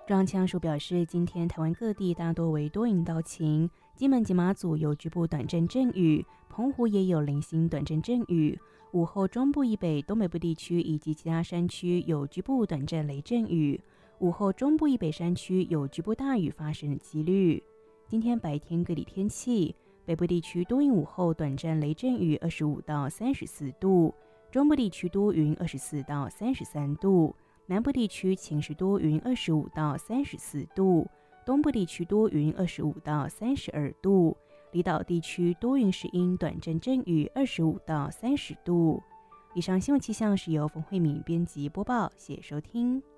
中央气象署表示，今天台湾各地大多为多云到晴，金门及马祖有局部短暂阵雨，澎湖也有零星短暂阵雨。午后中部以北、东北部地区以及其他山区有局部短暂雷阵雨。午后中部以北山区有局部大雨发生的几率。今天白天各地天气，北部地区多云，午后短暂雷阵雨，25到34度；中部地区多云，24到33度；南部地区晴时多云，25到34度；东部地区多云，25到32度；离岛地区多云时阴短暂阵雨，25到30度。以上新闻气象是由冯慧敏编辑播报，谢谢收听。